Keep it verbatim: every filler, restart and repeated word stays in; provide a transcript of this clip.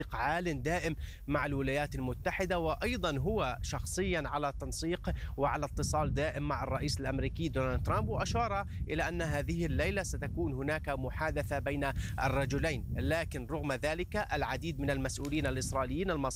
عال دائم مع الولايات المتحدة، وأيضا هو شخصيا على تنسيق وعلى اتصال دائم مع الرئيس الأمريكي دونالد ترامب، وأشار إلى أن هذه الليلة ستكون هناك محادثة بين الرجلين. لكن رغم ذلك العديد من المسؤولين الإسرائيليين